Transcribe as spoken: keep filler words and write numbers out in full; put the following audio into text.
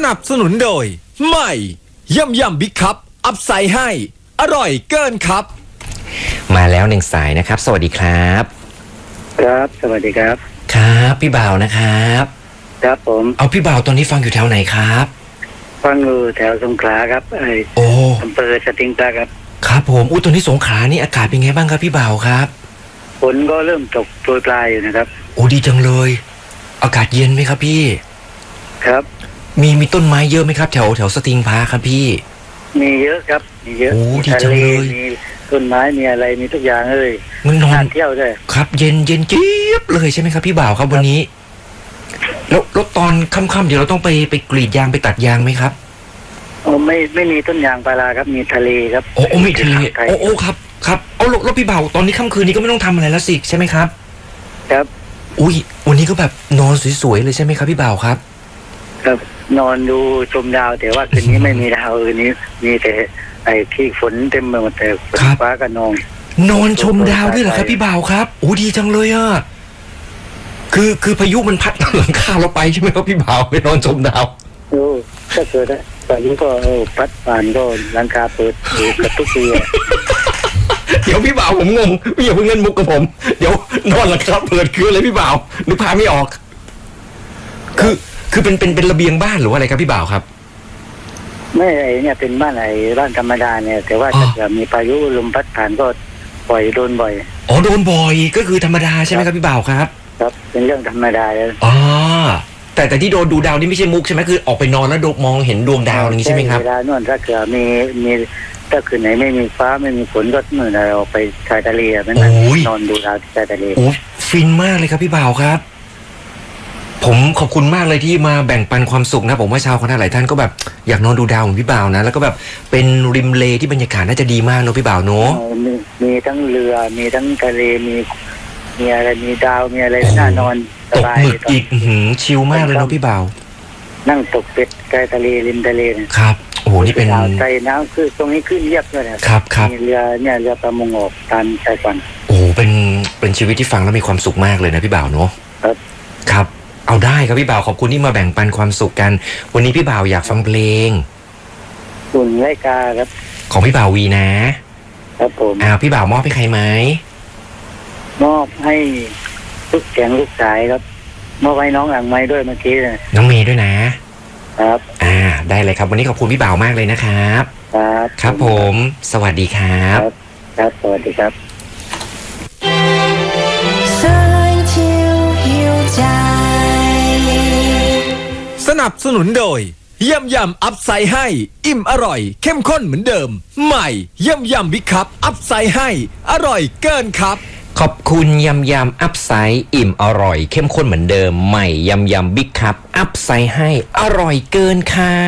นับสนุนโดยใหม่ย่ำย่ำบิ๊กคัพอัพไซด์ให้อร่อยเกินครับมาแล้วหนึ่งสายนะครับสวัสดีครับครับสวัสดีครับครับพี่บ่าวนะครับครับผมเอาพี่บ่าวตอนนี้ฟังอยู่แถวไหนครับฟังอยู่แถวสงขลาครับไอโอ้อำเภอสติงพระครับครับผมอุ้ยตอนนี้สงขลานี่อากาศเป็นไงบ้างครับพี่บ่าวครับฝนก็เริ่มตกโปรยปลายอยู่นะครับโอ้ดีจังเลยอากาศเย็นไหมครับพี่ครับมีมีต้นไม้เยอะไหมครับแถวแถวสติงพระครับพี่มีเยอะครับมีเยอะโอ้ดีจังเลยมีต้นไม้มีอะไรมีทุกอย่างเลยมันนอนเที่ยวด้วยครับเย็นเย็นจี๊บเลยใช่ไหมครับพี่บ่าวครับวันนี้แล้วแล้วตอนค่ำๆเดี๋ยวเราต้องไปไปกรีดยางไปตัดยางไหมครับโอ้ไม่ไม่มีต้นยางพาราครับมีทะเลครับโอ้โอ้มีทะเลโอ้โอ้ครับครับเอาแล้วพี่บ่าวตอนนี้ค่ำคืนนี้ก็ไม่ต้องทำอะไรแล้วสิใช่ไหมครับครับอุ้ยวันนี้ก็แบบนอนสวยๆเลยใช่ไหมครับพี่บ่าวครับครับนอนดูชมดาวแต่ว่าคืนนี้ไม่มีดาวคืนนี้มีแต่ไอ้ที่ฝนเต็มไปหมดแต่ฝนฟ้ากับนองนอนชมดาวด้วยเหรอครับพี่บ่าวครับโอ้ดีจังเลยอ่ะคือคือพายุมันพัดหลังคาเราไปใช่ไหมครับพี่บ่าวไปนอนชมดาวโอ้ถ้าเกิดพายุก็พัดผ่านก็หลังคาเปิดกระตุกทีเดี๋ยวพี่บ่าวผมงงพี่อย่าเพิ่งเล่นมุกกับผมเดี๋ยวนอนหลังคาเปิดคืออะไรพี่บ่าวนึกภาพไม่ออกคือคือเป็นเป็นเป็นระเบียงบ้านหรือว่าอะไรครับพี่บ่าวครับไม่ไอเนี่ยเป็นบ้านไอบ้านธรรมดาเนี่ยแต่ว่าถ้ามีพายุลมพัดผ่านก็ปล่อยโดนบ่อยอ๋อโดนบ่อยก็คือธรรมดาใช่ไหมครับพี่บ่าวครับครับเป็นเรื่องธรรมดาเลยอ๋อแต่แต่ที่โดนดูดาวนี่ไม่ใช่มุกใช่ไหมคือออกไปนอนแล้วดูมองเห็นดวงดาวอย่างนี้ใช่ไหมครับเวลานอนถ้าเกิดมีมีถ้าคืนไหนไม่มีฟ้าไม่มีฝนก็เหมือนเราไปชายทะเลมันนอนดูดาวที่ชายทะเลโอ้ฟินมากเลยครับพี่บ่าวครับผมขอบคุณมากเลยที่มาแบ่งปันความสุขนะผมว่าชาวคณะหลายท่านก็แบบอยากนอนดูดาวเหมือนพี่บ่าวนะแล้วก็แบบเป็นริมเลที่บรรยากาศน่าจะดีมากเนอะพี่บ่าวเนอะมีมีทั้งเรือมีทั้งทะเลมีมีอะไรมีดาวมีอะไรน่านอนสบายตกหมึกอีกหืมชิลมากเลยเนอะพี่บ่าวนั่งตกเป็ดใกล้ทะเลริมทะเลครับโอ้โหนี่เป็นใจน้ำคือตรงนี้ขึ้นเยียบเลยนะครับครับมีเรือเนี่ยเรือประมงออกตามชายฝั่งโอ้เป็นเป็นชีวิตที่ฟังแล้วมีความสุขมากเลยนะพี่บ่าวเนอะครับครับเอาได้ครับพี่บ่าวขอบคุณที่มาแบ่งปันความสุขกันวันนี้พี่บ่าวอยากฟังเพลงคุณรายการครับของพี่บ่าววีนะครับผมอ้าวพี่บ่าวมอบให้ใครไหมมอบให้ลูกแข็งลูกสายครับมอบให้น้องหลังไม้ด้วยเมื่อกี้น้องเมย์ด้วยนะครับอ่าได้เลยครับวันนี้ขอบคุณพี่บ่าวมากเลยนะครับครับครับผมสวัสดีครับครับสวัสดีครับสนับสนุนโดยย่ำยำอัพไซด์ให้อิ่มอร่อยเข้มข้นเหมือนเดิมใหม่ย่ำยำบิ๊กคัพอัพไซด์ให้อร่อยเกินครับขอบคุณยำยำอัพไซด์อิ่มอร่อยเข้มข้นเหมือนเดิมใหม่ยำยำบิ๊กคัพอัพไซด์ให้อร่อยเกินค่ะ